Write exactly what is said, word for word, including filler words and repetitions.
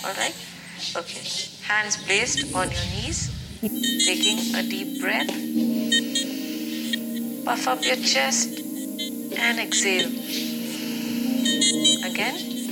Alright? Okay. Hands placed on your knees. Taking a deep breath. Puff up your chest and exhale. Again.